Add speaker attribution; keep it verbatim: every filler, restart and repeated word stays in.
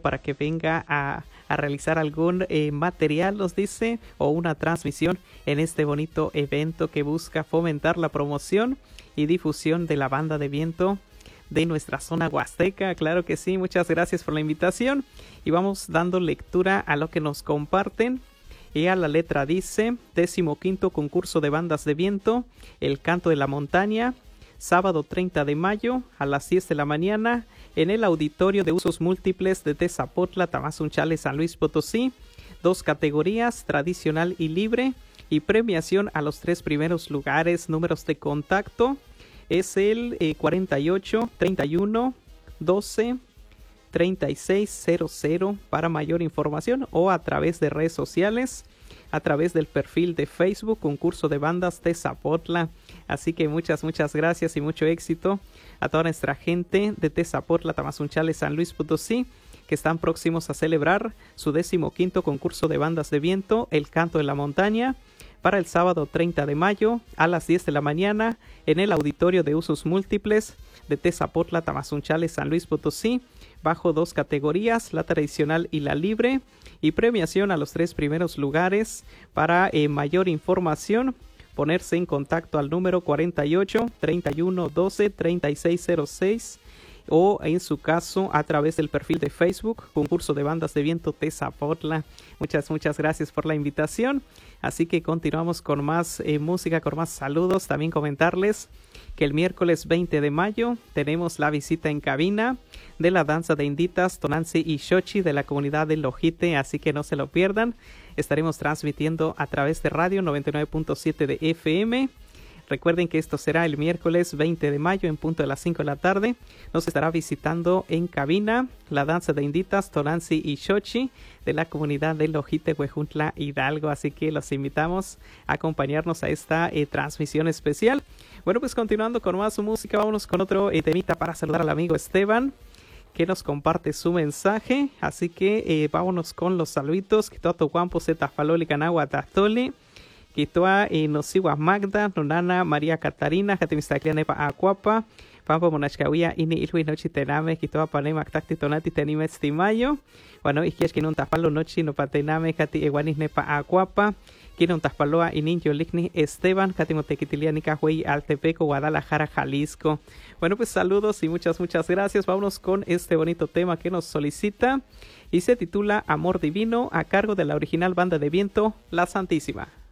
Speaker 1: para que venga a, a realizar algún eh, material, nos dice, o una transmisión en este bonito evento que busca fomentar la promoción y difusión de la banda de viento de nuestra zona huasteca. Claro que sí, muchas gracias por la invitación y vamos dando lectura a lo que nos comparten. Y a la letra dice: decimoquinto concurso de bandas de viento, El Canto de la Montaña, sábado treinta de mayo a las diez de la mañana en el auditorio de usos múltiples de Tezapotla, Tamazunchale, San Luis Potosí. Dos categorías, tradicional y libre, y premiación a los tres primeros lugares. Números de contacto es el eh, cuarenta y ocho, treinta y uno, doce, treinta y seis cero cero para mayor información, o a través de redes sociales, a través del perfil de Facebook Concurso de Bandas Tezapotla. Así que muchas, muchas gracias y mucho éxito a toda nuestra gente de Tezapotla, Tamazunchale, San Luis Potosí, que están próximos a celebrar su decimoquinto concurso de bandas de viento, El Canto de la Montaña, para el sábado treinta de mayo a las diez de la mañana en el auditorio de usos múltiples de Tezapotla, Tamazunchale, San Luis Potosí, bajo dos categorías, la tradicional y la libre, y premiación a los tres primeros lugares. Para eh, mayor información, ponerse en contacto al número cuarenta y ocho, treinta y uno, doce, treinta y seis cero seis, o en su caso a través del perfil de Facebook Concurso de Bandas de Viento Tezapotla. Muchas, muchas gracias por la invitación. Así que continuamos con más eh, música, con más saludos. También comentarles que el miércoles veinte de mayo tenemos la visita en cabina de la danza de inditas Tonantzin y Xochi de la comunidad de Lojite, así que no se lo pierdan. Estaremos transmitiendo a través de radio noventa y nueve punto siete de F M. Recuerden que esto será el miércoles veinte de mayo en punto de las cinco de la tarde. Nos estará visitando en cabina la danza de inditas Tonantzin y Xochi de la comunidad de Lojite, Huejuntla, Hidalgo. Así que los invitamos a acompañarnos a esta eh, transmisión especial. Bueno, pues continuando con más música, vámonos con otro eh, temita para saludar al amigo Esteban, que nos comparte su mensaje. Así que eh, vámonos con los saluditos. Kitoto Guampo, Zeta Faloli, Canagua, Tastoli. Kitoa y Nosiwa Magda, Nonana, María Catarina, Jatimistaclia Nepa Acuapa, Pampa Monachkawia, Ini Ilhui Nochi Tename, Kitoa Panema Tacti Tonati Tenime Estimayo, bueno, Ikias Kinun Taspalo Nochi no Patename, Kati Eguanis Nepa Acuapa, Kinun Taspaloa y Ninjo Ligni Esteban, Katimotequitilianica Huey Altepeco, Guadalajara, Jalisco. Bueno, pues saludos y muchas, muchas gracias. Vámonos con este bonito tema que nos solicita y se titula Amor Divino, a cargo de la original banda de viento La Santísima.